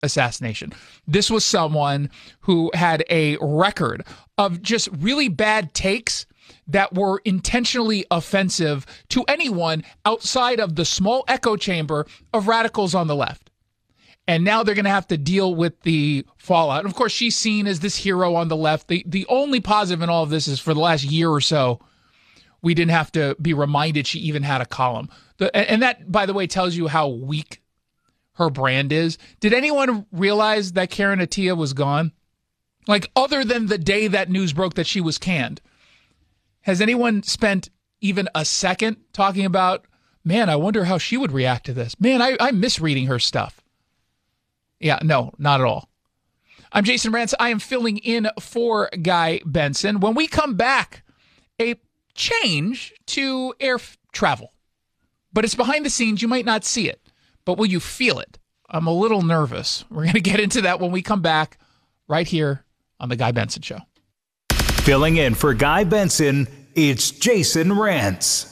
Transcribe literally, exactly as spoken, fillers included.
assassination. This was someone who had a record of just really bad takes that were intentionally offensive to anyone outside of the small echo chamber of radicals on the left. And now they're going to have to deal with the fallout. And of course, she's seen as this hero on the left. The, the only positive in all of this is for the last year or so, we didn't have to be reminded she even had a column. The, and that, by the way, tells you how weak her brand is. Did anyone realize that Karen Attiah was gone? Like, other than the day that news broke that she was canned, has anyone spent even a second talking about, man, I wonder how she would react to this? Man, I, I miss reading her stuff. Yeah, no, not at all. I'm Jason Rantz. I am filling in for Guy Benson. When we come back, a change to air f- travel. But it's behind the scenes. You might not see it, but will you feel it? I'm a little nervous. We're going to get into that when we come back right here on The Guy Benson Show. Filling in for Guy Benson, it's Jason Rantz.